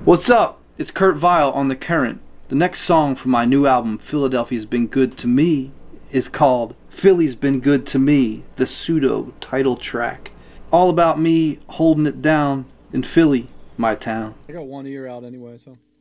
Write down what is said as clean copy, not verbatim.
What's up? It's Kurt Vile on The Current. The next song from my new album, Philadelphia's Been Good to Me, is called Philly's Been Good to Me, the pseudo title track. All about me holding it down in Philly, my town. I got one ear out anyway, so.